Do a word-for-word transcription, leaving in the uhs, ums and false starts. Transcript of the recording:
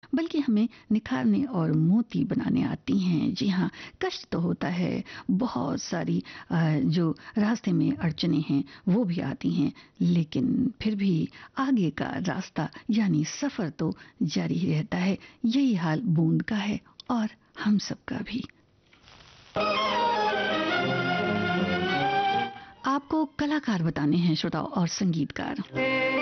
बल्कि हमें निखारने और मोती बनाने आती हैं। जी हाँ, कष्ट तो होता है, बहुत सारी जो रास्ते में अड़चने हैं वो भी आती हैं, लेकिन फिर भी आगे का रास्ता यानी सफर तो जारी ही रहता है। यही हाल बूंद का है और हम सबका भी। आपको कलाकार बताने हैं श्रोताओ और संगीतकार।